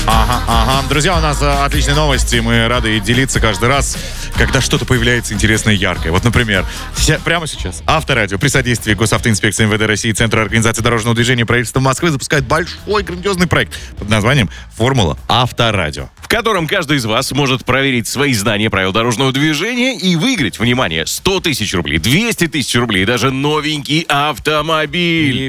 Ага. Друзья, у нас отличные новости. Мы рады делиться каждый раз, когда что-то появляется интересное и яркое. Вот, например, прямо сейчас Авторадио при содействии Госавтоинспекции МВД России и Центра организации дорожного движения правительства Москвы запускает большой грандиозный проект под названием «Формула Авторадио», в котором каждый из вас может проверить свои знания правил дорожного движения и выиграть, внимание, 100 тысяч рублей, 200 тысяч рублей, даже новенький автомобиль.